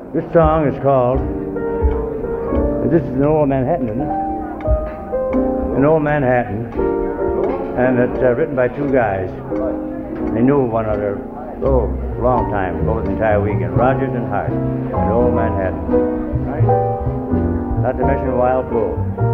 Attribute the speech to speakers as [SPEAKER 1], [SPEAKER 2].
[SPEAKER 1] This song is called, this is an Old Manhattan, isn't it? An Old Manhattan, and it's written by two guys. They knew one another, long time, over the entire weekend. Rogers and Hart, an Old Manhattan. Not to mention Wild Bull.